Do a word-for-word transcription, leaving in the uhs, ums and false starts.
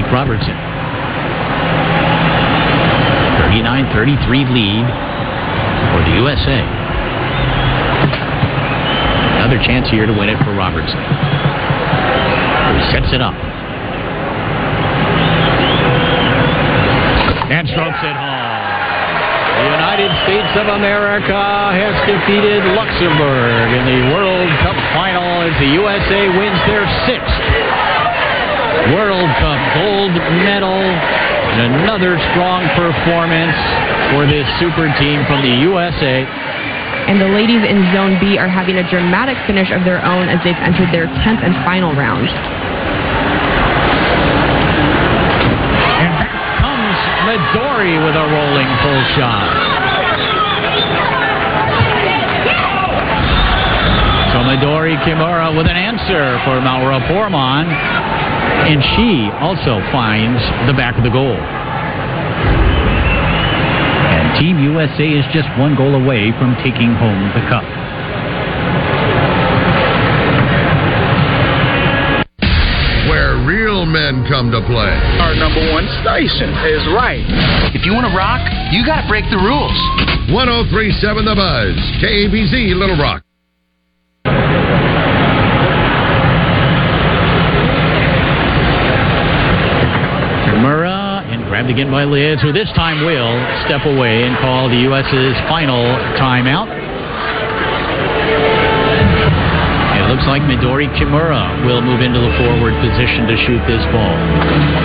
Jake Robertson. thirty-nine thirty-three lead for the U S A. Another chance here to win it for Robertson. He sets it up. And strokes it home. The United States of America has defeated Luxembourg in the World Cup final as the U S A wins their sixth World Cup gold medal. And another strong performance for this super team from the U S A. And the ladies in Zone B are having a dramatic finish of their own as they've entered their tenth and final round. And back comes Midori with a rolling full shot. So Midori Kimura with an answer for Maura Portman. And she also finds the back of the goal. And Team U S A is just one goal away from taking home the cup. Where real men come to play. Our number one station is right. If you want to rock, you got to break the rules. one oh three point seven The Buzz. K A B Z Little Rock. Kimura, and grabbed again by Liz, who this time will step away and call the U S's final timeout. It looks like Midori Kimura will move into the forward position to shoot this ball.